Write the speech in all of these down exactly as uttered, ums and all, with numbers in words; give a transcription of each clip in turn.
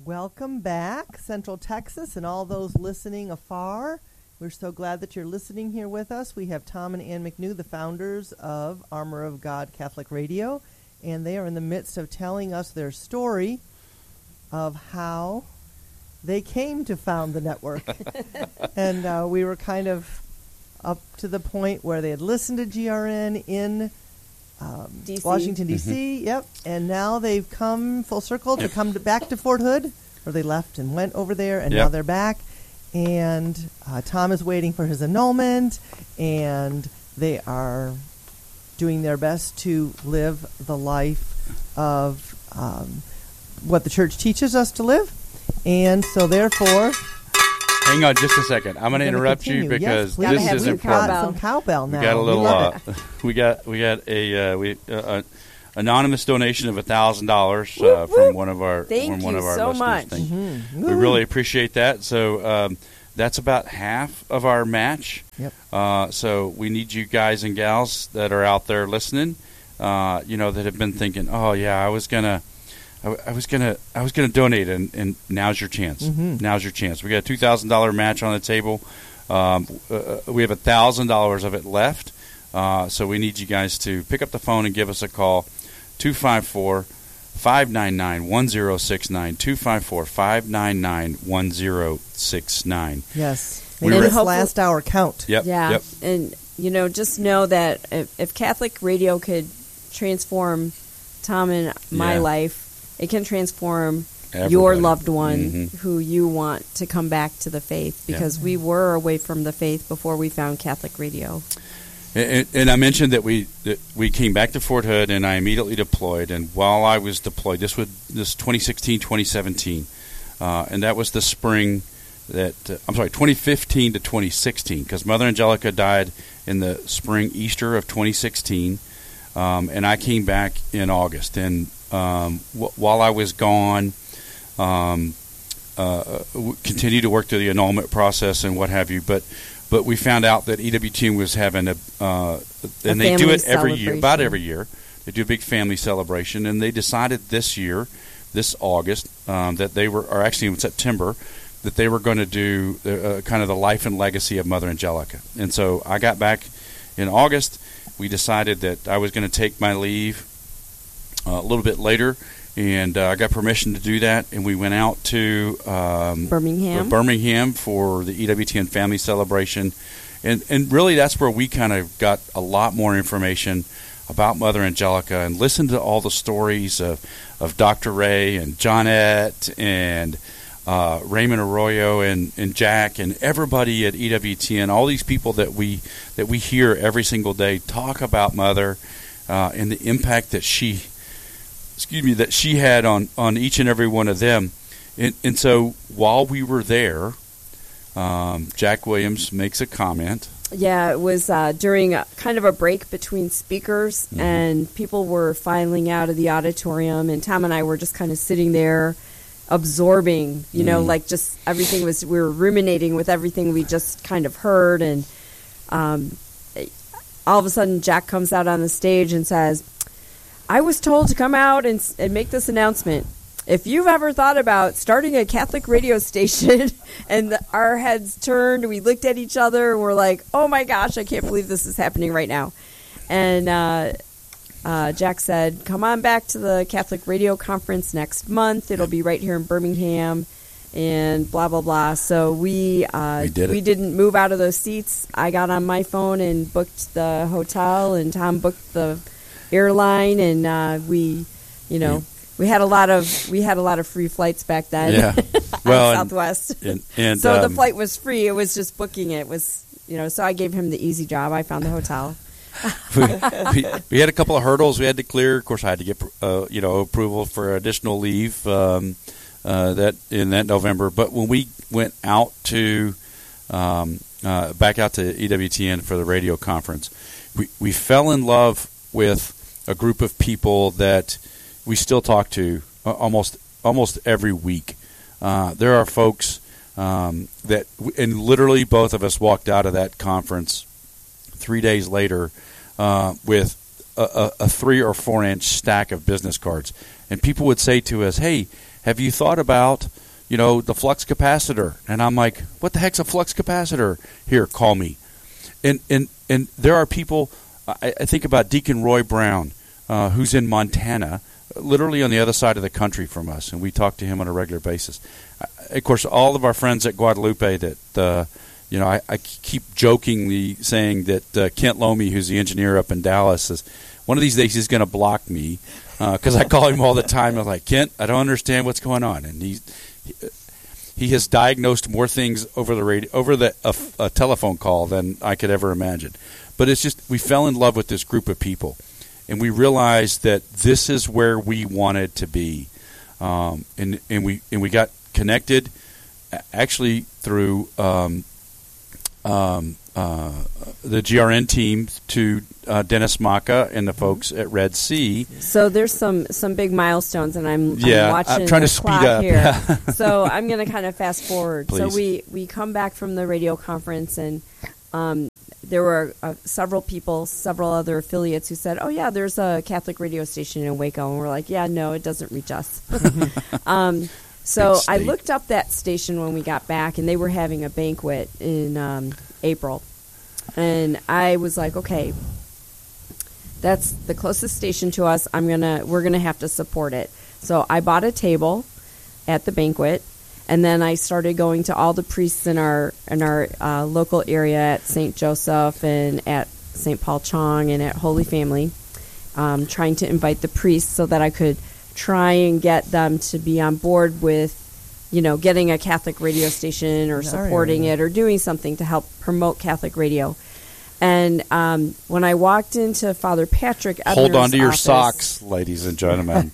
Welcome back, Central Texas, and all those listening afar. We're so glad that you're listening here with us. We have Tom and Ann McNew, the founders of Armor of God Catholic Radio, and they are in the midst of telling us their story of how they came to found the network. and uh, we were kind of up to the point where they had listened to G R N in Um, D C. Washington, D C, mm-hmm. Yep. And now they've come full circle to come to, back to Fort Hood, where they left and went over there, and yep. now they're back. And uh, Tom is waiting for his annulment, and they are doing their best to live the life of um, what the church teaches us to live. And so, therefore... Hang on just a second. I'm going to interrupt continue. you because yes, this is important. Got some cowbell now. We got a little. We, uh, we got we got a uh, we uh, anonymous donation of a thousand dollars uh, from one of our Thank from one you of our so listeners. much. Thank mm-hmm. We really appreciate that. So um, that's about half of our match. Yep. Uh, so we need you guys and gals that are out there listening. Uh, you know, that have been thinking, oh yeah, I was gonna. I was gonna, I was gonna donate, and, and now's your chance. Mm-hmm. Now's your chance. We got a two thousand dollar match on the table. Um, uh, we have a thousand dollars of it left, uh, so we need you guys to pick up the phone and give us a call. Two five four, five nine nine, one zero six nine. Two five four, five nine nine, one zero six nine. Yes, we make were, this last hour count. Yep. Yeah, yep. And you know, just know that if, if Catholic Radio could transform Tom and my yeah. life, it can transform Everybody. your loved one mm-hmm. who you want to come back to the faith, because yeah. we were away from the faith before we found Catholic Radio. And, and I mentioned that we that we came back to Fort Hood, and I immediately deployed. And while I was deployed, this was this twenty sixteen, twenty seventeen, uh, and that was the spring that uh, I'm sorry, twenty fifteen to twenty sixteen, because Mother Angelica died in the spring Easter of twenty sixteen, um, and I came back in August. And Um, w- while I was gone, um, uh, w- continued to work through the annulment process and what have you. But but we found out that E W T N was having a, uh, and a they do it every year, celebration. about every year. They do a big family celebration, and they decided this year, this August, um, that they were, or actually in September, that they were going to do uh, kind of the life and legacy of Mother Angelica. And so I got back in August. We decided that I was going to take my leave Uh, a little bit later, and uh, I got permission to do that, and we went out to um, Birmingham. Birmingham for the E W T N family celebration, and and really that's where we kind of got a lot more information about Mother Angelica and listened to all the stories of, of Doctor Ray and Johnette and uh, Raymond Arroyo and, and Jack and everybody at E W T N, all these people that we that we hear every single day talk about Mother uh, and the impact that she excuse me, that she had on, on each and every one of them. And, and so while we were there, um, Jack Williams makes a comment. Yeah, it was uh, during a, kind of a break between speakers, mm-hmm. and people were filing out of the auditorium, and Tom and I were just kind of sitting there absorbing, you know, mm. like just everything was, we were ruminating with everything we just kind of heard, and um, all of a sudden Jack comes out on the stage and says, I was told to come out and, and make this announcement. If you've ever thought about starting a Catholic radio station, and the, our heads turned, we looked at each other, and we're like, oh my gosh, I can't believe this is happening right now. And uh, uh, Jack said, come on back to the Catholic Radio Conference next month. It'll be right here in Birmingham, and blah, blah, blah. So we, uh, we, did we didn't move out of those seats. I got on my phone and booked the hotel, and Tom booked the airline, and uh, we, you know, yeah. we had a lot of we had a lot of free flights back then. Yeah, well, on Southwest. And, and, so um, the flight was free. It was just booking it was, you know. So I gave him the easy job. I found the hotel. we, we, we had a couple of hurdles we had to clear. Of course, I had to get uh, you know approval for additional leave um, uh, that in that November. But when we went out to um, uh, back out to E W T N for the radio conference, we we fell in love with a group of people that we still talk to uh, almost almost every week. Uh, there are folks um, that, and literally both of us walked out of that conference three days later uh, with a, a, a three or four inch stack of business cards. and people would say to us, "Hey, have you thought about, you know, the flux capacitor?" And I'm like, "What the heck's a flux capacitor?" Here, call me. And and and there are people. I, I think about Deacon Roy Brown, uh, who's in Montana, literally on the other side of the country from us, and we talk to him on a regular basis. Uh, of course, all of our friends at Guadalupe that, uh, you know, I, I keep jokingly saying that uh, Kent Lomi, who's the engineer up in Dallas, is one of these days he's going to block me because uh, I call him all the time. I'm like, "Kent, I don't understand what's going on," and he's. He, He has diagnosed more things over the radio, over the a, a telephone call than I could ever imagine. But it's just we fell in love with this group of people, and we realized that this is where we wanted to be, um, and and we and we got connected, actually through um, um, uh, the G R N team to uh, Dennis Maka and the folks at Red Sea. So there's some, some big milestones, and I'm, yeah, I'm watching I'm trying the to speed clock up. here. So I'm going to kind of fast forward. Please. So we, we come back from the radio conference, and um, there were uh, several people, several other affiliates who said, "Oh yeah, there's a Catholic radio station in Waco," and we're like, "Yeah, no, it doesn't reach us." um, so I looked up that station when we got back, and they were having a banquet in um, April, and I was like, "Okay, that's the closest station to us. I'm gonna, we're gonna have to support it." So I bought a table at the banquet, and then I started going to all the priests in our in our uh, local area at Saint Joseph and at Saint Paul Chong and at Holy Family, um, trying to invite the priests so that I could try and get them to be on board with, you know, getting a Catholic radio station or supporting it or doing something to help promote Catholic radio. And um, when I walked into Father Patrick Ebner's hold on to your office, socks, ladies and gentlemen.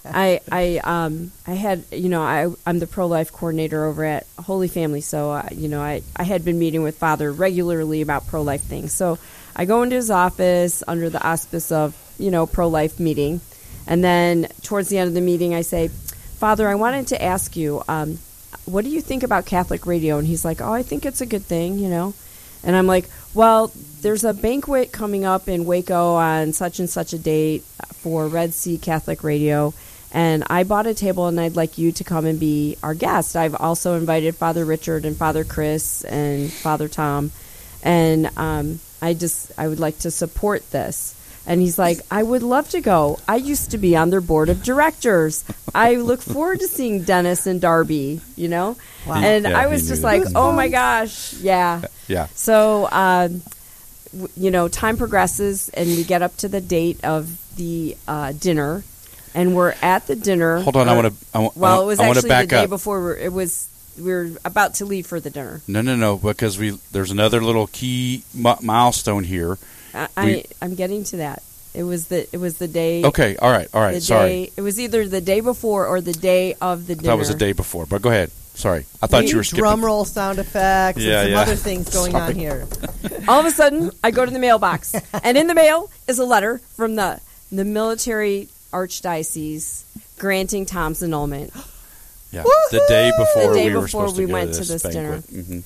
I I um I had you know I I'm the pro-life coordinator over at Holy Family, so uh, you know I I had been meeting with Father regularly about pro-life things. So I go into his office under the auspice of, you know, pro-life meeting, and then towards the end of the meeting I say, "Father, I wanted to ask you, um, what do you think about Catholic radio?" And he's like, "Oh, I think it's a good thing, you know." And I'm like, "Well, there's a banquet coming up in Waco on such and such a date for Red Sea Catholic Radio, and I bought a table, and I'd like you to come and be our guest. I've also invited Father Richard and Father Chris and Father Tom, and um, I just I would like to support this." And he's like, "I would love to go. I used to be on their board of directors. I look forward to seeing Dennis and Darby, you know?" Wow. And yeah, I was just like, "Oh my gosh, yeah." Yeah. So, um, w- you know, time progresses, and we get up to the date of the uh, dinner, and we're at the dinner. Hold on, or, I want to. I w- well, I it was I wanna actually the back day up. before. We're, it was we were about to leave for the dinner. No, no, no, because we there's another little key mi- milestone here. I, We- I I'm getting to that. It was the it was the day. Okay, all right, all right. The Sorry, day, it was either the day before or the day of the I dinner. thought it was the day before. But go ahead. Sorry, I thought We you were need skipping. drum roll sound effects Yeah, and some yeah. other things going Sorry. on here. All of a sudden, I go to the mailbox, and in the mail is a letter from the the military archdiocese granting Tom's annulment. Yeah, the day before The day we were before supposed we to go went to to this, this dinner. banquet. Mhm.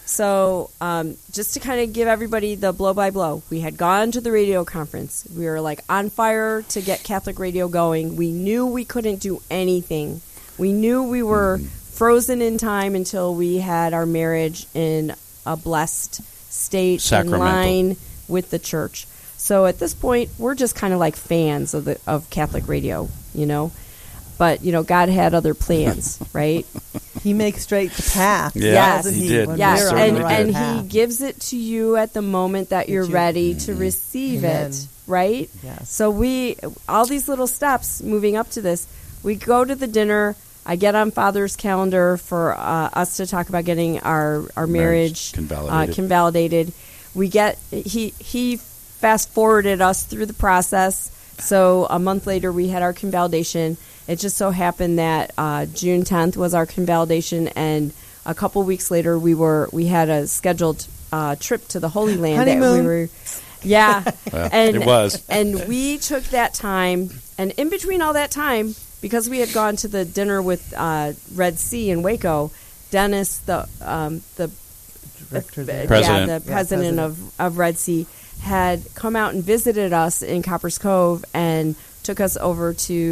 So, um, just to kind of give everybody the blow by blow, we had gone to the radio conference. We were like on fire to get Catholic radio going. We knew we couldn't do anything. We knew we were Mm-hmm. frozen in time until we had our marriage in a blessed state in Sacramental. line with the church. So at this point, we're just kind of like fans of the of Catholic radio, you know. But you know, God had other plans, right? He makes straight the path. Yeah, Yes. doesn't he did. When Yes, we're on and the right and path. he gives it to you at the moment that you're you- ready to receive Amen. it, right? Yes. So we, all these little steps moving up to this, we go to the dinner. I get on Father's calendar for uh, us to talk about getting our our marriage, Marriage convalidated. Uh, convalidated. We get he he fast forwarded us through the process. So a month later, we had our convalidation. It just so happened that uh, June tenth was our convalidation, and a couple weeks later, we were we had a scheduled uh, trip to the Holy Land. That Honeymoon. we were, yeah, Well, and it was. and we took that time, and in between all that time, because we had gone to the dinner with uh, Red Sea in Waco, Dennis, the um, the Director there. President. yeah, the Yeah, president, president. of of Red Sea, had come out and visited us in Copper's Cove and took us over to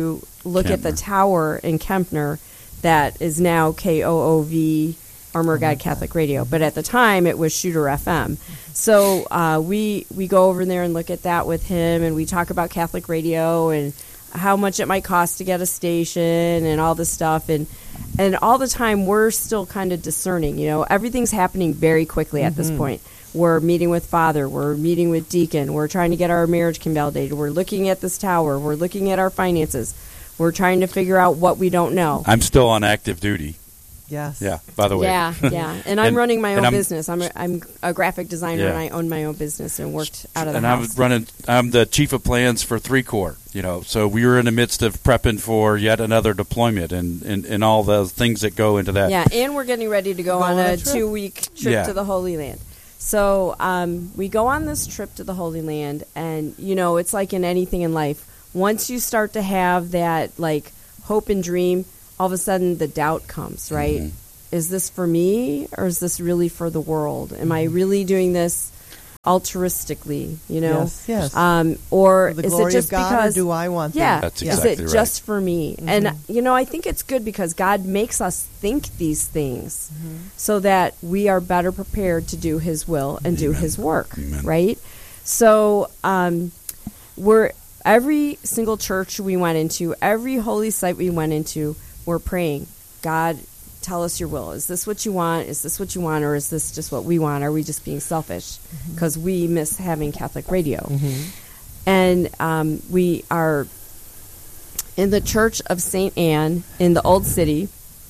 look at the tower in Kempner that is now K O O V, Armor of God Catholic Radio. But at the time, it was Shooter F M. So uh, we we go over there and look at that with him, and we talk about Catholic radio and how much it might cost to get a station and all this stuff. And and all the time, we're still kind of discerning. You know, everything's happening very quickly at mm-hmm. this point. We're meeting with Father. We're meeting with Deacon. We're trying to get our marriage convalidated. We're looking at this tower. We're looking at our finances. We're trying to figure out what we don't know. I'm still on active duty. Yes. Yeah, by the way. Yeah, yeah. And I'm and, running my own I'm, business. I'm a, I'm a graphic designer, yeah. and I own my own business and worked out of the and house. I'm running. I'm the chief of plans for Three Corps. You know, so we were in the midst of prepping for yet another deployment and, and, and all the things that go into that. Yeah, and we're getting ready to go, go on, on a, a two-week trip yeah. to the Holy Land. So um, we go on this trip to the Holy Land, and, you know, it's like in anything in life. Once you start to have that, like, hope and dream, all of a sudden the doubt comes, right? Mm-hmm. Is this for me, or is this really for the world? Am I really doing this altruistically, you know? Yes, yes. Um, or for the is glory it just of God, because, or do I want yeah, That's is exactly it right. just for me? Mm-hmm. And, you know, I think it's good because God makes us think these things mm-hmm. so that we are better prepared to do His will and Amen. do His work, Amen. right? So um, we're every single church we went into, every holy site we went into, we're praying, God, tell us your will. Is this what you want? Is this what you want? Or is this just what we want? Are we just being selfish? Because mm-hmm. we miss having Catholic radio. Mm-hmm. And um, we are in the Church of Saint Anne in the Old City.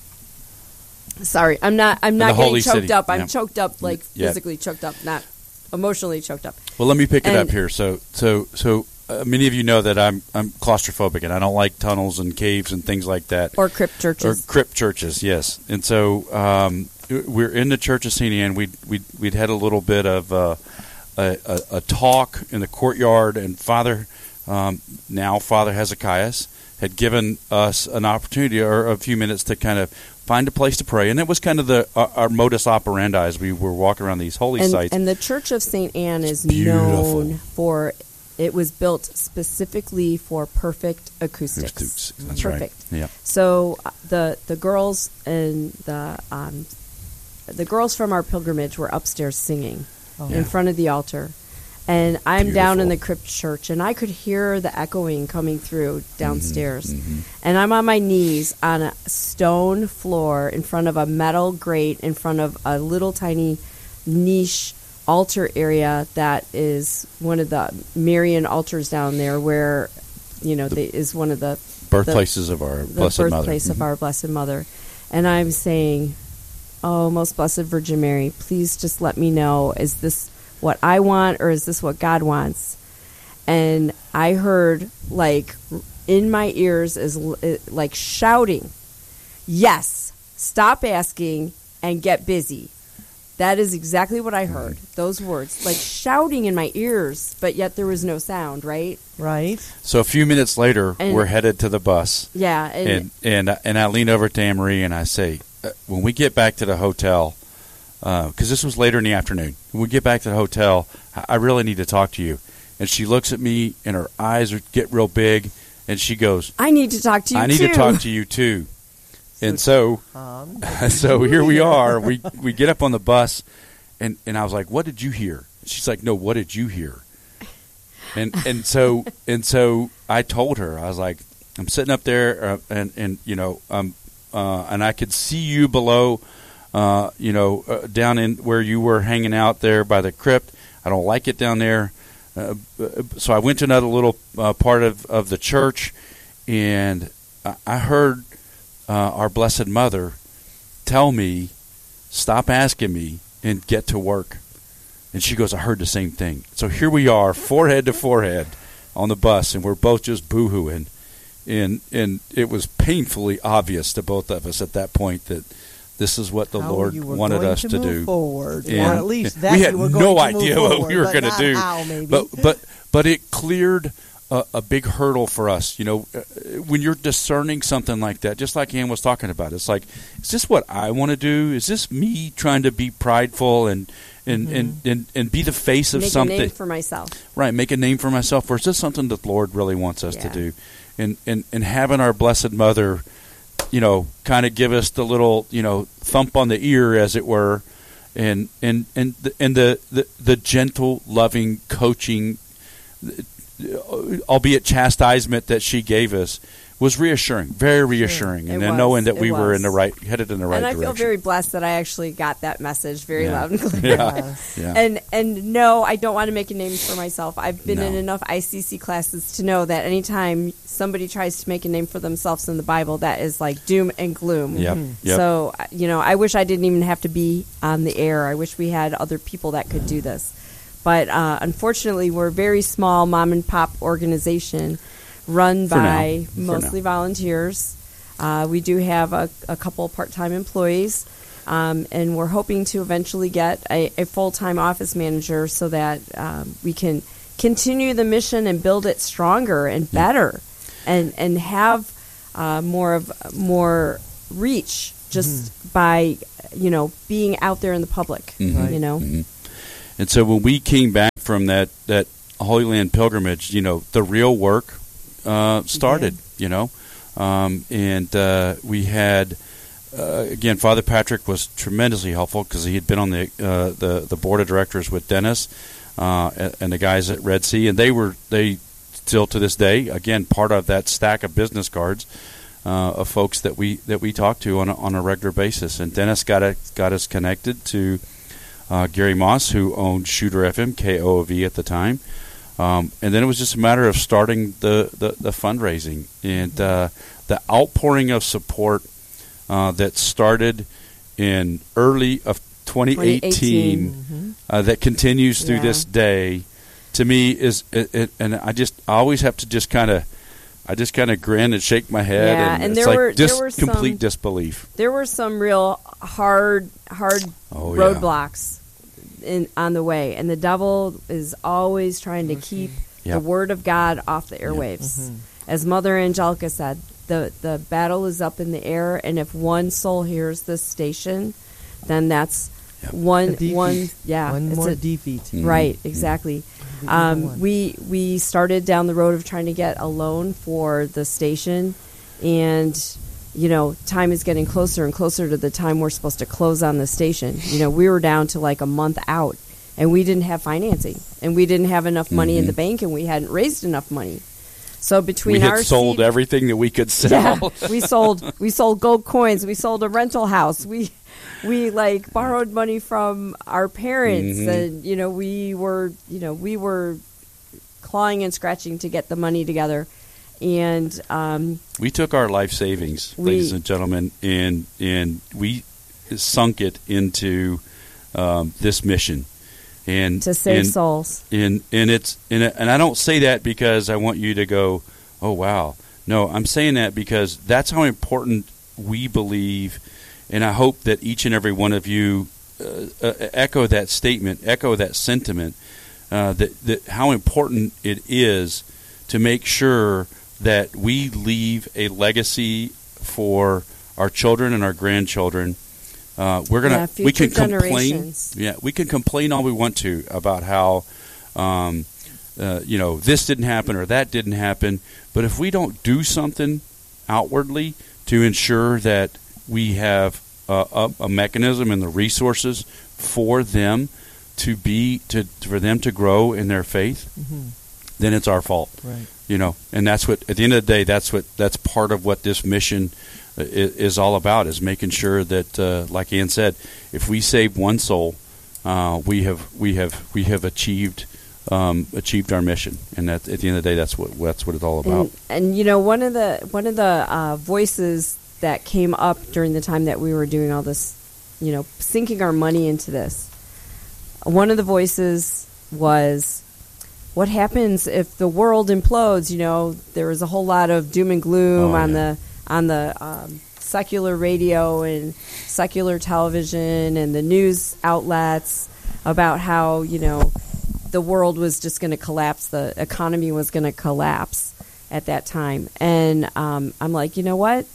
Sorry, I'm not I'm not getting choked City. up. I'm yeah. choked up, like yeah. physically choked up, not emotionally choked up. Well, let me pick it and up here. So, so, so uh, many of you know that I'm I'm claustrophobic and I don't like tunnels and caves and things like that. Or crypt churches. Or crypt churches, yes. And so um, we're in the Church of Saint Anne. We'd, we'd, we'd had a little bit of uh, a, a, a talk in the courtyard, and Father, um, now Father Hezekiah, had given us an opportunity or a few minutes to kind of find a place to pray. And it was kind of the uh, our modus operandi as we were walking around these holy and, sites. And the Church of Saint Anne is beautiful. known for... It was built specifically for perfect acoustics. acoustics. That's perfect. right. Yeah. So uh, the the girls and the um, the girls from our pilgrimage were upstairs singing oh. in yeah. front of the altar, and I'm Beautiful. down in the crypt church, and I could hear the echoing coming through downstairs, mm-hmm. and I'm on my knees on a stone floor in front of a metal grate in front of a little tiny niche altar area that is one of the Marian altars down there, where you know the, they, is one of the birthplaces the, of our the Blessed Mother. birthplace of mm-hmm. our Blessed Mother, and I'm saying, "Oh, Most Blessed Virgin Mary, please just let me know: is this what I want, or is this what God wants?" And I heard, like in my ears, is like shouting, "Yes! Stop asking and get busy." That is exactly what I heard. Those words, like shouting in my ears, but yet there was no sound, right? Right. So a few minutes later, and, we're headed to the bus. Yeah. And and and, and I lean over to Anne-Marie and I say, uh, when we get back to the hotel, because uh, this was later in the afternoon, when we get back to the hotel, I, I really need to talk to you. And she looks at me and her eyes are, get real big, and she goes, I need to talk to you I need too. to talk to you too. And so, um, so here we are. We we get up on the bus, and, and I was like, "What did you hear?" She's like, "No, what did you hear?" And and so and so I told her, I was like, "I'm sitting up there, uh, and and you know, um, uh, and I could see you below, uh, you know, uh, down in where you were hanging out there by the crypt. I don't like it down there." Uh, so I went to another little uh, part of, of the church, and I, I heard. Uh, our Blessed Mother tell me, stop asking me and get to work. And she goes, I heard the same thing. So here we are, forehead to forehead on the bus, and we're both just boo-hooing. And, and it was painfully obvious to both of us at that point that this is what the how Lord you were wanted going us to, to move do. Forward. And or at least that we had you were no going to idea move what forward, we were but going to not do. how, maybe. But, but, but it cleared A, a big hurdle for us, you know, uh, when you're discerning something like that, just like Ann was talking about. It's like, is this what I want to do? Is this me trying to be prideful and and, mm-hmm. and, and, and be the face of make something? Make a name for myself. Right, make a name for myself. Or is this something that the Lord really wants us yeah. to do? and, and, and having our Blessed Mother, you know, kind of give us the little, you know, thump on the ear, as it were, and and and the, and the, the the gentle, loving coaching, albeit chastisement, that she gave us was reassuring, very reassuring, and It then was. knowing that It we were was. in the right, headed in the right and I direction. feel very blessed that I actually got that message very Yeah. loud and clear. Yeah. Yeah. And and no, I don't want to make a name for myself. I've been No. in enough I C C classes to know that anytime somebody tries to make a name for themselves in the Bible, that is like doom and gloom. Yep. Yep. So, you know, I wish I didn't even have to be on the air. I wish we had other people that could do this. But uh, unfortunately, we're a very small mom and pop organization run For by now. For mostly now. volunteers. Uh, we do have a, a couple part-time employees, um, and we're hoping to eventually get a, a full-time office manager so that um, we can continue the mission and build it stronger and better, and and have uh, more of more reach just by you know being out there in the public. Mhm. You know, Mhm. And so when we came back from that, that Holy Land pilgrimage, you know, the real work uh, started, you know. Um, and uh, we had, uh, again, Father Patrick was tremendously helpful because he had been on the, uh, the the board of directors with Dennis uh, and, and the guys at Red Sea. And they were, they still to this day, again, part of that stack of business cards uh, of folks that we that we talk to on a, on a regular basis. And Dennis got, a, got us connected to Uh, Gary Moss, who owned Shooter F M, K O O V at the time. Um, and then it was just a matter of starting the, the, the fundraising. And uh, the outpouring of support uh, that started in early of twenty eighteen, Mm-hmm. uh, that continues through Yeah. this day, to me is, it, it, and I just I always have to just kind of, I just kind of grin and shake my head, Yeah, and, and it's there like were- there just were some- complete disbelief. there were some real hard hard Oh, yeah. roadblocks in on the way, and the devil is always trying to keep Yep. the word of God off the airwaves. As Mother Angelica said, the the battle is up in the air, and if one soul hears this station, then that's Yep. one A defeat. one yeah One it's more a- defeat. Mhm. right exactly. The evil Um, one. we we started down the road of trying to get a loan for the station, and you know, time is getting closer and closer to the time we're supposed to close on the station. You know, we were down to like a month out, and we didn't have financing, and we didn't have enough money in the bank, and we hadn't raised enough money. So between We our had sold seed- everything that we could sell. yeah, we sold we sold gold coins. We sold a rental house. We we like borrowed money from our parents, Mhm. and you know we were you know we were clawing and scratching to get the money together, and um, We took our life savings, We- ladies and gentlemen, and and we sunk it into um, this mission, and to save and, souls. And and it's and, and I don't say that because I want you to go, oh wow. No, I'm saying that because that's how important we believe, and I hope that each and every one of you uh, uh, echo that statement, echo that sentiment, uh, that that how important it is to make sure that we leave a legacy for our children and our grandchildren. Uh, we're gonna Yeah, we can future complain. generations. Yeah, we can complain all we want to about how, um, uh, you know, this didn't happen or that didn't happen. But if we don't do something outwardly to ensure that we have a, a, a mechanism and the resources for them to be to for them to grow in their faith, Mhm. then it's our fault. Right. You know, and that's what at the end of the day, that's what that's part of what this mission is, is all about, is making sure that, uh, like Ann said, if we save one soul, uh, we have we have we have achieved um, achieved our mission, and that at the end of the day, that's what that's what it's all about. And, and you know, one of the one of the uh, voices that came up during the time that we were doing all this, you know, sinking our money into this, one of the voices was, what happens if the world implodes? You know, there was a whole lot of doom and gloom Oh, on yeah. the on the um, secular radio and secular television and the news outlets about how, you know, the world was just going to collapse, the economy was going to collapse at that time. And um, I'm like, you know what?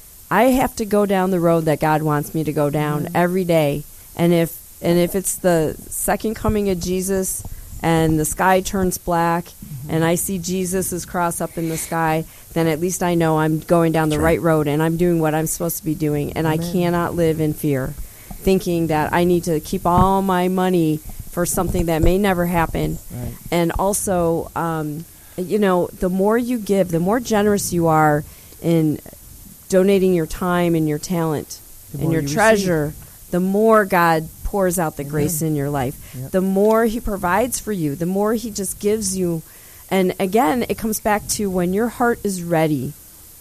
I have to go down the road that God wants me to go down every day. And if and if it's the second coming of Jesus and the sky turns black and I see Jesus' cross up in the sky, then at least I know I'm going down the That's right. right. road and I'm doing what I'm supposed to be doing. And Amen. I cannot live in fear, thinking that I need to keep all my money for something that may never happen. Right. And also, um, you know, the more you give, the more generous you are in donating your time and your talent The and more your you treasure, the more God pours out the Amen. grace in your life. Yep. The more he provides for you, the more he just gives you. And again, it comes back to when your heart is ready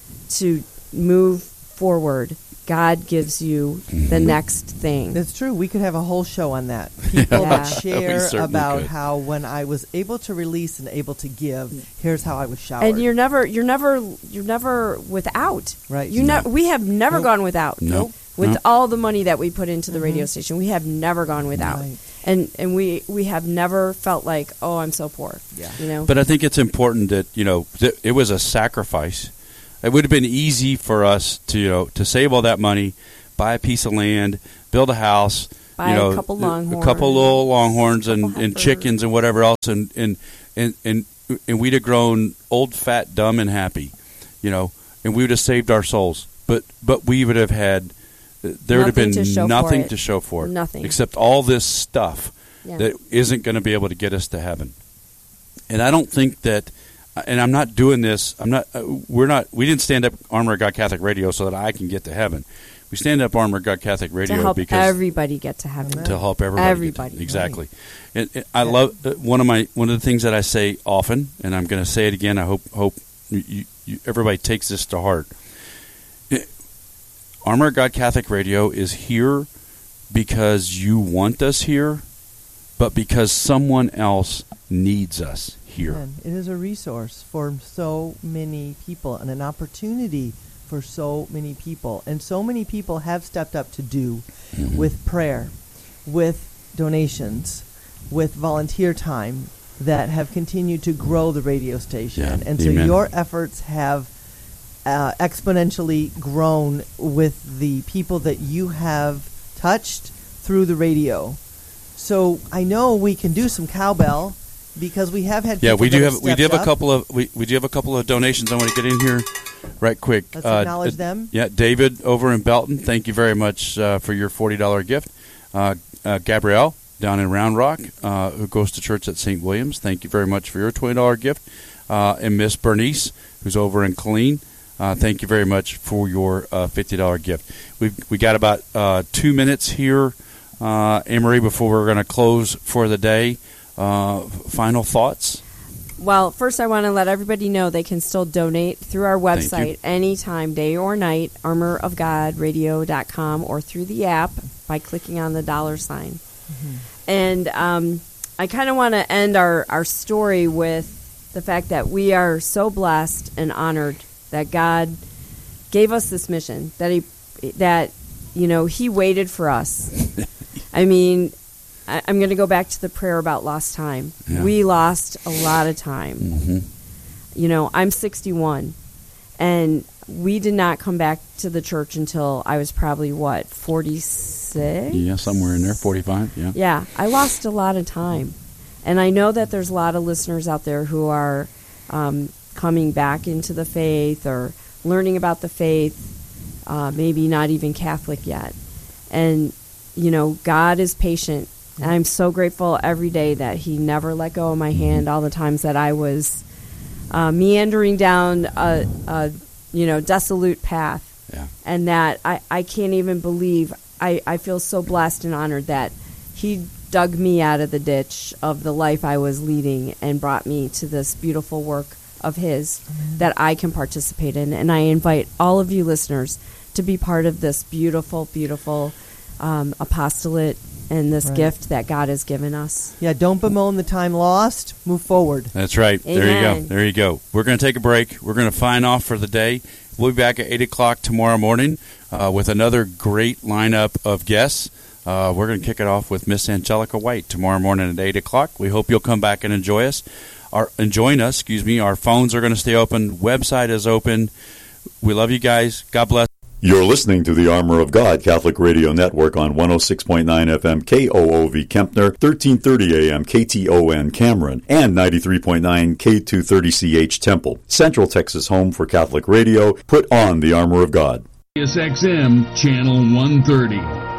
to move forward, God gives you the next thing. That's true. We could have a whole show on that. People Yeah. that We share certainly about could. how when I was able to release and able to give, here's how I was showered. And you're never, you're never, you're never without. Right. You No. ne- We have never Nope. gone without. Nope. With Nope. all the money that we put into the Mhm. radio station, we have never gone without. Right. And and we we have never felt like, oh, I'm so poor. Yeah. You know. But I think it's important that, you know, th- it was a sacrifice. It would have been easy for us to, you know, to save all that money, buy a piece of land, build a house, Buy you know, a couple a longhorns, couple little longhorns and, couple and heifers. chickens and whatever else, and and, and and and we'd have grown old, fat, dumb, and happy, you know, and we would have saved our souls. But but we would have had there would have Nothing been to show for nothing it. to show for it, Nothing. except all this stuff Yeah. that isn't going to be able to get us to heaven. And I don't think that. And I'm not doing this. I'm not. Uh, we're not. We didn't stand up Armor of God Catholic Radio so that I can get to heaven. We stand up Armor of God Catholic Radio to help because everybody get to heaven. Amen. to help everybody. get to- Everybody. exactly. And, and I Yeah. love uh, one of my one of the things that I say often, and I'm going to say it again. I hope hope you, you, everybody takes this to heart. It- Armor of God Catholic Radio is here because you want us here, but because someone else needs us here. And it is a resource for so many people and an opportunity for so many people. And so many people have stepped up to do Mhm. with prayer, with donations, with volunteer time that have continued to grow the radio station. Yeah, and so amen. your efforts have uh, exponentially grown with the people that you have touched through the radio. So I know we can do some cowbell because we have had people Yeah, we that do have have we do have stepped a up. couple of we, we do have a couple of donations. I want to get in here right quick. Let's Uh, acknowledge uh, them. Yeah, David over in Belton, thank you very much uh, for your forty dollar gift. Uh, uh, Gabrielle down in Round Rock, uh, who goes to church at Saint Williams, thank you very much for your twenty dollar gift. Uh, and Miss Bernice, who's over in Killeen, uh, thank you very much for your uh, fifty dollar gift. We've we got about uh, two minutes here, uh, Anne-Marie, before we're going to close for the day. Uh, final thoughts? Well, first I want to let everybody know they can still donate through our Thank you. website anytime, day or night, armor of god radio dot com, or through the app by clicking on the dollar sign. Mm-hmm. And um, I kind of want to end our, our story with the fact that we are so blessed and honored that God gave us this mission, that he that you know he waited for us. I mean, I, I'm going to go back to the prayer about lost time. Yeah. We lost a lot of time. Mm-hmm. You know, I'm sixty-one, and we did not come back to the church until I was probably, what, forty-six? Yeah, somewhere in there, forty-five. Yeah. Yeah, I lost a lot of time. And I know that there's a lot of listeners out there who are um, coming back into the faith or learning about the faith, uh, maybe not even Catholic yet. And, you know, God is patient. And I'm so grateful every day that he never let go of my hand all the times that I was uh, meandering down a, a, you know, dissolute path. Yeah. And that I, I can't even believe, I, I feel so blessed and honored that he dug me out of the ditch of the life I was leading and brought me to this beautiful work of his that I can participate in. And I invite all of you listeners to be part of this beautiful, beautiful um, apostolate and this Right. gift that God has given us. Yeah, don't bemoan the time lost. Move forward. That's right. There you go. Amen. There you go. We're going to take a break. We're going to sign off for the day. We'll be back at eight o'clock tomorrow morning uh, with another great lineup of guests. Uh, we're going to kick it off with Miss Angelica White tomorrow morning at eight o'clock. We hope you'll come back and enjoy us. Our, and join us. Excuse me. Our phones are going to stay open. Website is open. We love you guys. God bless. You're listening to the Armor of God Catholic Radio Network on one oh six point nine F M K O O V Kempner, thirteen thirty A M K T O N Cameron, and ninety-three point nine K two thirty C H Temple. Central Texas home for Catholic radio. Put on the Armor of God. Sirius X M Channel one thirty.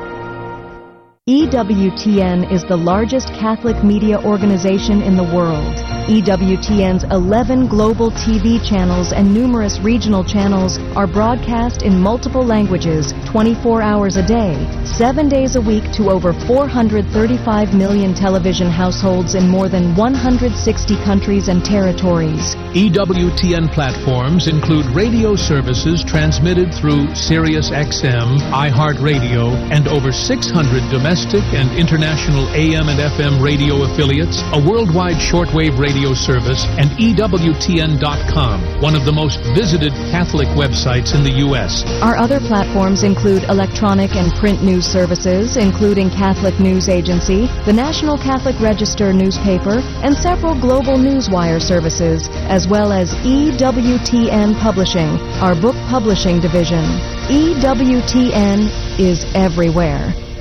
E W T N is the largest Catholic media organization in the world. E W T N's eleven global T V channels and numerous regional channels are broadcast in multiple languages twenty-four hours a day, seven days a week to over four hundred thirty-five million television households in more than one hundred sixty countries and territories. E W T N platforms include radio services transmitted through Sirius X M, iHeartRadio, and over six hundred domestic and international A M and F M radio affiliates, a worldwide shortwave radio service, and E W T N dot com, one of the most visited Catholic websites in the U S. Our other platforms include electronic and print news services, including Catholic News Agency, the National Catholic Register newspaper, and several global newswire services, as well as E W T N Publishing, our book publishing division. E W T N is everywhere.